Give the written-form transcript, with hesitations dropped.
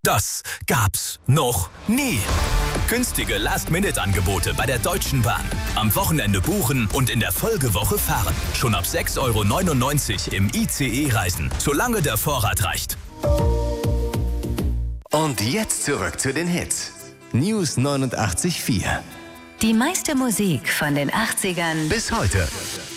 Das gab's noch nie. Günstige Last-Minute-Angebote bei der Deutschen Bahn. Am Wochenende buchen und in der Folgewoche fahren. Schon ab 6,99 € im ICE reisen, solange der Vorrat reicht. Und jetzt zurück zu den Hits. News 89.4. Die meiste Musik von den 80ern bis heute.